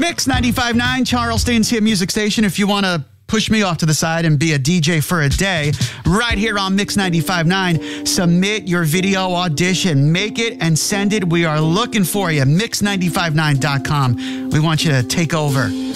Mix 95.9, Charleston's hit music station. If you want to push me off to the side and be a DJ for a day, right here on Mix 95.9, submit your video audition. Make it and send it. We are looking for you. Mix959.com. We want you to take over.